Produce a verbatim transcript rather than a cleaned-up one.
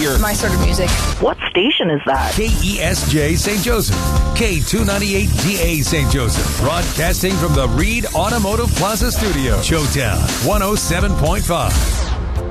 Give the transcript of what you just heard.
That's my sort of music. What station is that? K E S J Saint Joseph. K two ninety-eight D A Saint Joseph. Broadcasting from the Reed Automotive Plaza Studio. Showtown one oh seven point five.